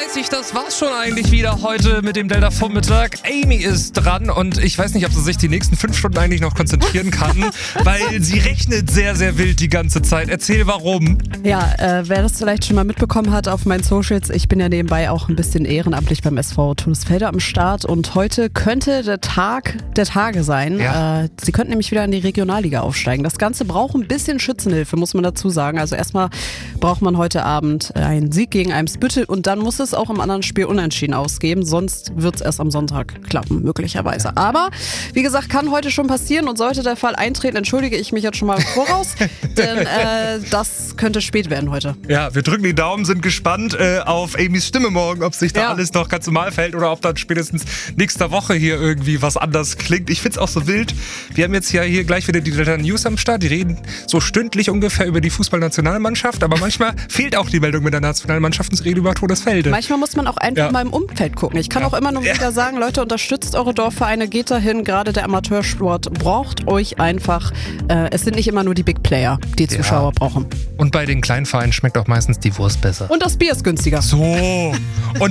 8.30 das war's schon eigentlich wieder heute mit dem Delta-Vormittag. Amy ist dran und ich weiß nicht, ob sie sich die nächsten 5 Stunden eigentlich noch konzentrieren kann, weil sie rechnet sehr, sehr wild die ganze Zeit. Erzähl, warum. Ja, wer das vielleicht schon mal mitbekommen hat auf meinen Socials, ich bin ja nebenbei auch ein bisschen ehrenamtlich beim SV Tudesfelde am Start und heute könnte der Tag der Tage sein. Ja. Sie könnten nämlich wieder in die Regionalliga aufsteigen. Das Ganze braucht ein bisschen Schützenhilfe, muss man dazu sagen. Also erstmal braucht man heute Abend einen Sieg gegen Eimsbüttel und dann muss es auch im anderen Spiel unentschieden ausgeben, sonst wird es erst am Sonntag klappen, möglicherweise. Aber, wie gesagt, kann heute schon passieren und sollte der Fall eintreten, entschuldige ich mich jetzt schon mal im Voraus, denn das könnte spät werden heute. Ja, wir drücken die Daumen, sind gespannt auf Amys Stimme morgen, ob sich da alles noch ganz normal fällt oder ob dann spätestens nächste Woche hier irgendwie was anders klingt. Ich find's auch so wild. Wir haben jetzt ja hier gleich wieder die Delta News am Start. Die reden so stündlich ungefähr über die Fußballnationalmannschaft, aber manchmal fehlt auch die Meldung mit der Nationalmannschaft und es redet über Todesfelde. Manchmal muss man auch einfach mal im Umfeld gucken. Ich kann auch immer nur wieder sagen, Leute, unterstützt eure Dorfvereine, geht dahin, gerade der Amateursport braucht euch einfach. Es sind nicht immer nur die Big Player, die Zuschauer brauchen. Und bei den kleinen Vereinen schmeckt auch meistens die Wurst besser. Und das Bier ist günstiger. So. Und